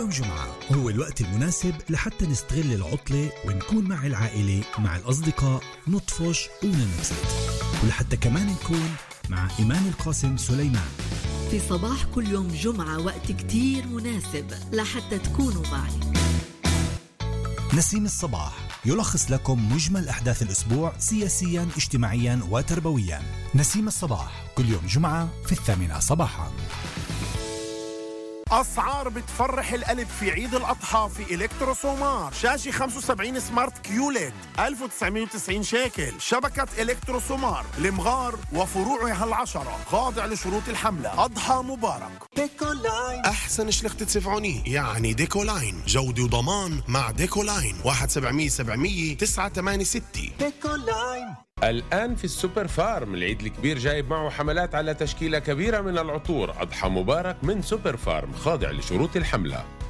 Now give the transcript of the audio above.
وجمعة هو الوقت المناسب لحتى نستغل العطلة ونكون مع العائلة مع الأصدقاء، نطفش وننبسط، ولحتى كمان نكون مع إيمان القاسم سليمان في صباح كل يوم جمعة. وقت كتير مناسب لحتى تكونوا معي. نسيم الصباح يلخص لكم مجمل أحداث الأسبوع سياسياً، اجتماعياً وتربوياً. نسيم الصباح كل يوم جمعة في 8 صباحاً. أسعار بتفرح القلب في عيد الأضحى في إلكترو سومار. شاشة 75 سمارت كيوليد 1990 شيكل. شبكة إلكترو سومار لمغار وفروعها 10 خاضع لشروط الحملة. أضحى مبارك. ديكولاين أحسن شلخة سفعوني، يعني ديكولاين جودة وضمان مع ديكولاين 1-700-700 986. ديكولاين. الآن في السوبر فارم العيد الكبير جايب معه حملات على تشكيلة كبيرة من العطور. أضحى مبارك من سوبر فارم خاضع لشروط الحملة.